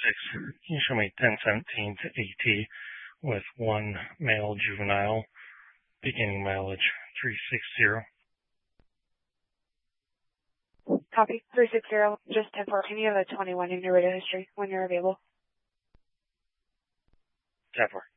Can you show me 1017 to AT with one male juvenile, beginning mileage 360? Copy. 360, just 10-4. Can you have a 21 in your radio history when you're available? 10-4.